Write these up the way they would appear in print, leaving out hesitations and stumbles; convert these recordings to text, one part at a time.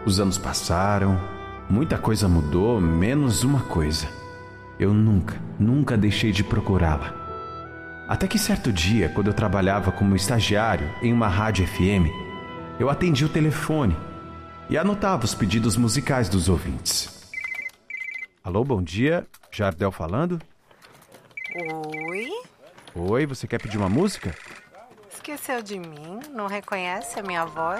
Os anos passaram, muita coisa mudou, menos uma coisa. Eu nunca deixei de procurá-la. Até que certo dia, quando eu trabalhava como estagiário em uma rádio FM, eu atendi o telefone e anotava os pedidos musicais dos ouvintes. Alô, bom dia. Jardel falando? Oi? Oi, você quer pedir uma música? Esqueceu de mim? Não reconhece a minha voz?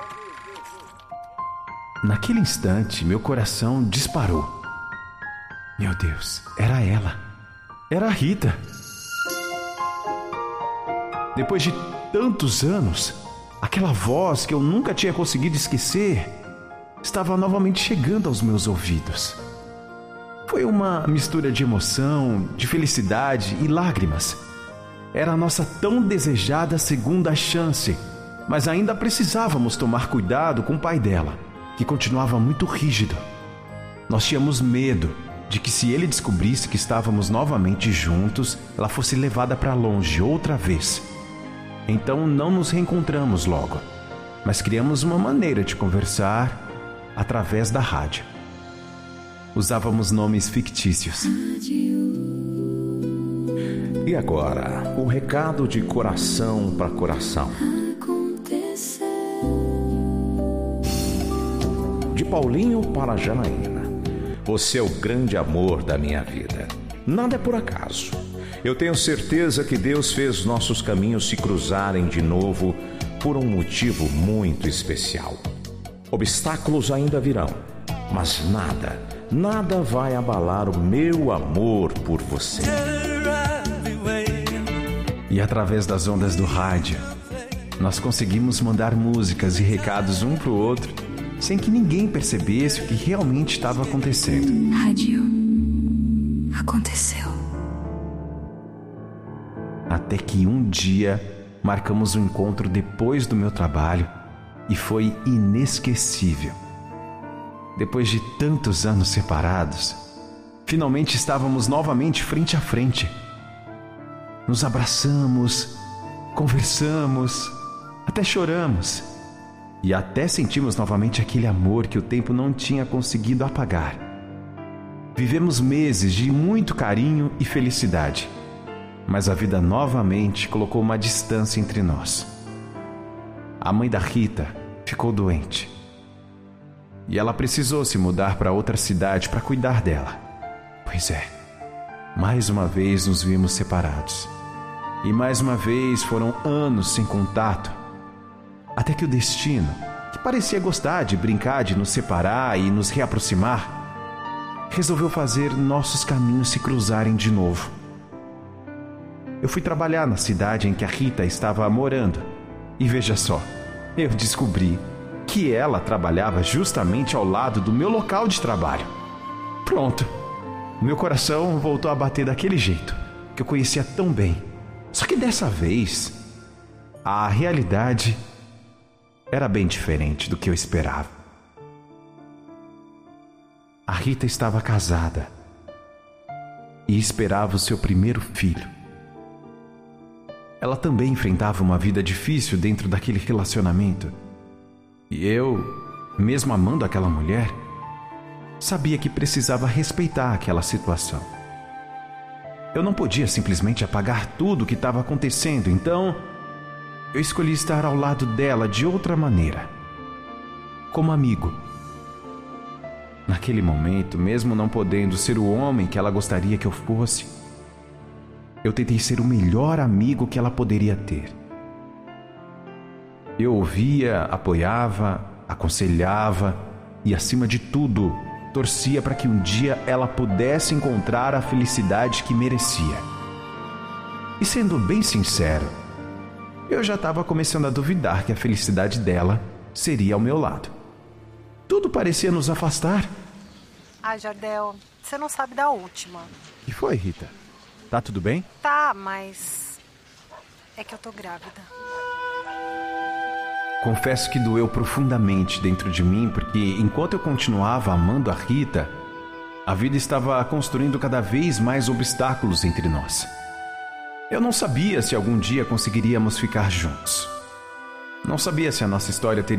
Naquele instante, meu coração disparou. Meu Deus, era ela. Era a Rita. Depois de tantos anos, aquela voz que eu nunca tinha conseguido esquecer estava novamente chegando aos meus ouvidos. Foi uma mistura de emoção, de felicidade e lágrimas. Era a nossa tão desejada segunda chance, mas ainda precisávamos tomar cuidado com o pai dela, que continuava muito rígido. Nós tínhamos medo de que, se ele descobrisse que estávamos novamente juntos, ela fosse levada para longe outra vez. Então não nos reencontramos logo, mas criamos uma maneira de conversar através da rádio. Usávamos nomes fictícios. E agora, o recado de coração para coração. De Paulinho para Janaína. Você é o grande amor da minha vida. Nada é por acaso. Eu tenho certeza que Deus fez nossos caminhos se cruzarem de novo por um motivo muito especial. Obstáculos ainda virão, mas nada vai abalar o meu amor por você. E através das ondas do rádio, nós conseguimos mandar músicas e recados um pro outro, sem que ninguém percebesse o que realmente estava acontecendo. Rádio. Aconteceu. Até que um dia marcamos um encontro depois do meu trabalho e foi inesquecível. Depois de tantos anos separados, finalmente estávamos novamente frente a frente. Nos abraçamos, conversamos, até choramos e até sentimos novamente aquele amor que o tempo não tinha conseguido apagar. Vivemos meses de muito carinho e felicidade, mas a vida novamente colocou uma distância entre nós. A mãe da Rita ficou doente e ela precisou se mudar para outra cidade para cuidar dela. Pois é, mais uma vez nos vimos separados. E mais uma vez foram anos sem contato. Até que o destino, que parecia gostar de brincar de nos separar e nos reaproximar, resolveu fazer nossos caminhos se cruzarem de novo. Eu fui trabalhar na cidade em que a Rita estava morando. E veja só, eu descobri que ela trabalhava justamente ao lado do meu local de trabalho. Pronto, meu coração voltou a bater daquele jeito, que eu conhecia tão bem. Só que dessa vez, a realidade era bem diferente do que eu esperava. A Rita estava casada e esperava o seu primeiro filho. Ela também enfrentava uma vida difícil dentro daquele relacionamento. E eu, mesmo amando aquela mulher, sabia que precisava respeitar aquela situação. Eu não podia simplesmente apagar tudo o que estava acontecendo, então eu escolhi estar ao lado dela de outra maneira, como amigo. Naquele momento, mesmo não podendo ser o homem que ela gostaria que eu fosse, eu tentei ser o melhor amigo que ela poderia ter. Eu ouvia, apoiava, aconselhava e, acima de tudo, torcia para que um dia ela pudesse encontrar a felicidade que merecia. E sendo bem sincero, eu já estava começando a duvidar que a felicidade dela seria ao meu lado. Tudo parecia nos afastar. Ah, Jardel, você não sabe da última. E foi, Rita? Tá tudo bem? Tá, mas é que eu tô grávida. Confesso que doeu profundamente dentro de mim, porque enquanto eu continuava amando a Rita, a vida estava construindo cada vez mais obstáculos entre nós. Eu não sabia se algum dia conseguiríamos ficar juntos. Não sabia se a nossa história teria